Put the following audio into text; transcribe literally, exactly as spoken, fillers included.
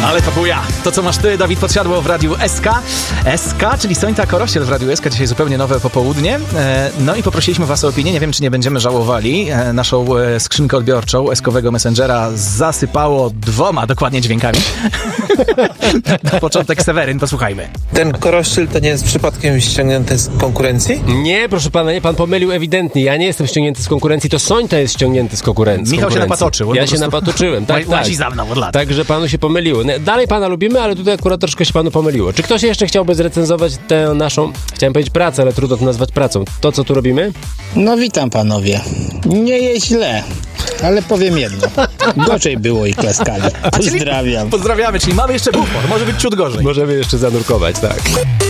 Ale to buja. To, co masz ty, Dawid Podsiadło w Radiu S K. S K, czyli Sońta Korościel w Radiu S K. Dzisiaj zupełnie nowe popołudnie. No i poprosiliśmy was o opinię. Nie wiem, czy nie będziemy żałowali. Naszą skrzynkę odbiorczą S-kowego Messengera zasypało dwoma dokładnie dźwiękami. Na początek Seweryn, posłuchajmy. Ten Korościel to nie jest przypadkiem ściągnięty z konkurencji? Nie, proszę pana, nie, pan pomylił ewidentnie. Ja nie jestem ściągnięty z konkurencji, to Sońta jest ściągnięty z konkurencji. Michał się napatoczył. Ja się napatoczyłem, tak, tak. Łazi za mną od lat. Także panu się pomyliło. Dalej pana lubimy, ale tutaj akurat troszkę się panu pomyliło. Czy ktoś jeszcze chciałby zrecenzować tę naszą, chciałem powiedzieć pracę, ale trudno to nazwać pracą. To, co tu robimy? No witam panowie. Nie jest źle, ale powiem jedno. Gorzej było i klaskali. Pozdrawiam. Pozdrawiamy, czyli mamy jeszcze bufor. Może być ciut gorzej. Możemy jeszcze zanurkować, tak.